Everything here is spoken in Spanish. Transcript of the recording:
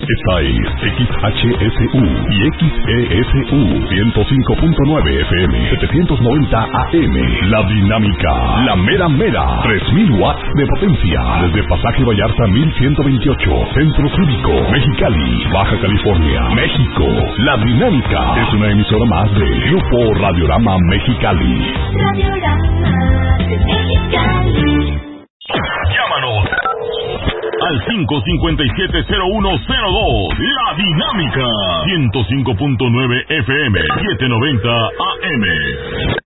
Esta es XHSU y XESU 105.9 FM, 790 AM. La Dinámica, la mera mera, 3000 watts de potencia. Desde Pasaje Vallarta 1128, Centro Cívico, Mexicali, Baja California, México. La Dinámica es una emisora más de Grupo Radiorama Mexicali. Radiorama Mexicali. Llámanos al 557-0102. La Dinámica 105.9 FM, 790 AM.